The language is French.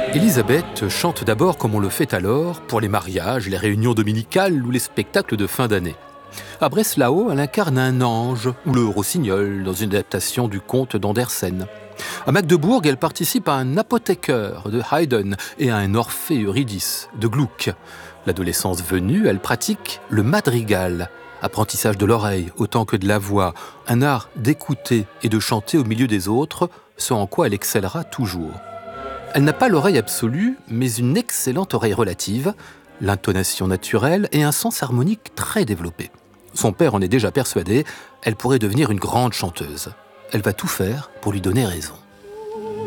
Élisabeth chante d'abord comme on le fait alors pour les mariages, les réunions dominicales ou les spectacles de fin d'année. À Breslau, elle incarne un ange ou le rossignol dans une adaptation du conte d'Andersen. À Magdebourg, elle participe à un apothécaire de Haydn et à un Orphée Eurydice de Gluck. L'adolescence venue, elle pratique le madrigal, apprentissage de l'oreille autant que de la voix, un art d'écouter et de chanter au milieu des autres, ce en quoi elle excellera toujours. Elle n'a pas l'oreille absolue, mais une excellente oreille relative, l'intonation naturelle et un sens harmonique très développé. Son père en est déjà persuadé, elle pourrait devenir une grande chanteuse. Elle va tout faire pour lui donner raison.